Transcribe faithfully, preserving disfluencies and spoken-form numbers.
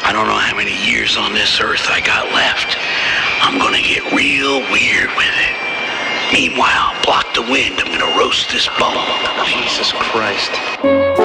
I don't know how many years on this earth I got left. I'm gonna get real weird with it. Meanwhile, block the wind. I'm gonna roast this bone. Jesus Christ.